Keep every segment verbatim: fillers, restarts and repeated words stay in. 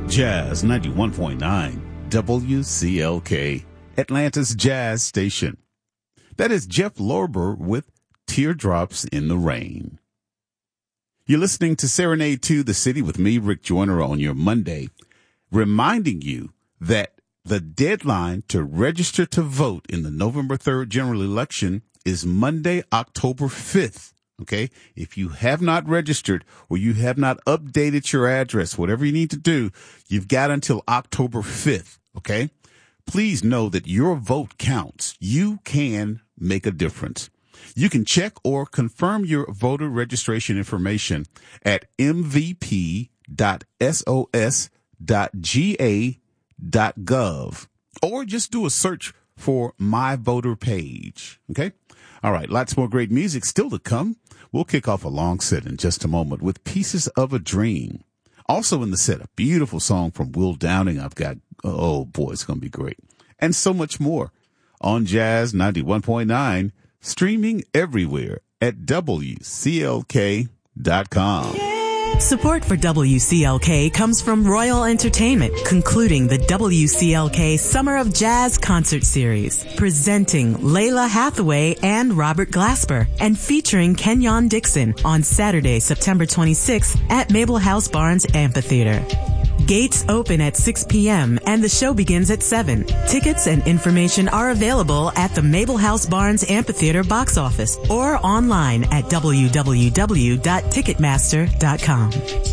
Jazz ninety-one point nine, W C L K, Atlanta's Jazz Station. That is Jeff Lorber with Teardrops in the Rain. You're listening to Serenade to the City with me, Rick Joyner, on your Monday, reminding you that the deadline to register to vote in the November third general election is Monday, October fifth. Okay. If you have not registered or you have not updated your address, whatever you need to do, you've got until October fifth. Okay. Please know that your vote counts. You can make a difference. You can check or confirm your voter registration information at m v p dot s o s dot g a dot gov or just do a search for My Voter Page. Okay. All right. Lots more great music still to come. We'll kick off a long set in just a moment with Pieces of a Dream. Also in the set, a beautiful song from Will Downing. I've got, oh boy, it's going to be great. And so much more on Jazz ninety-one point nine, streaming everywhere at W C L K dot com. Support for W C L K comes from Royal Entertainment, concluding the W C L K Summer of Jazz Concert Series, presenting Layla Hathaway and Robert Glasper, and featuring Kenyon Dixon on Saturday, September twenty-sixth at Mabel House Barnes Amphitheater. Gates open at six p.m. and the show begins at seven. Tickets and information are available at the Mabel House Barnes Amphitheater box office or online at w w w dot ticketmaster dot com.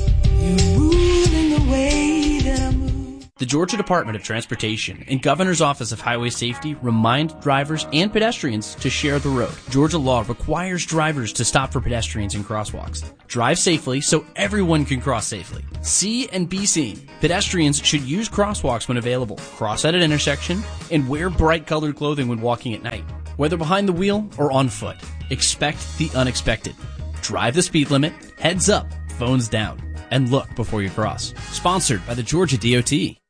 The Georgia Department of Transportation and Governor's Office of Highway Safety remind drivers and pedestrians to share the road. Georgia law requires drivers to stop for pedestrians in crosswalks. Drive safely so everyone can cross safely. See and be seen. Pedestrians should use crosswalks when available, cross at an intersection, and wear bright colored clothing when walking at night. Whether behind the wheel or on foot, expect the unexpected. Drive the speed limit, heads up, phones down, and look before you cross. Sponsored by the Georgia D O T.